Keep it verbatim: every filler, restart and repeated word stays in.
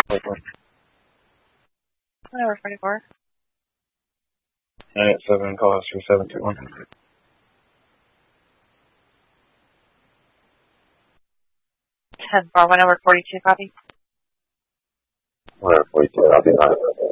Whatever, forty-four. nine eight seven, call us three seven two one. ten four, one over forty-two, copy. one over forty-two, I'll be on.